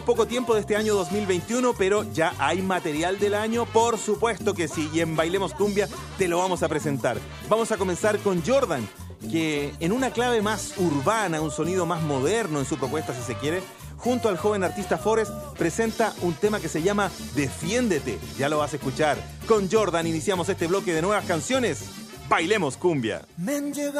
Poco tiempo de este año 2021, pero ya hay material del año, por supuesto que sí, y en Bailemos Cumbia te lo vamos a presentar. Vamos a comenzar con Jordan, que en una clave más urbana, un sonido más moderno en su propuesta si se quiere, junto al joven artista Forest, presenta un tema que se llama Defiéndete. Ya lo vas a escuchar. Con Jordan iniciamos este bloque de nuevas canciones. Bailemos Cumbia.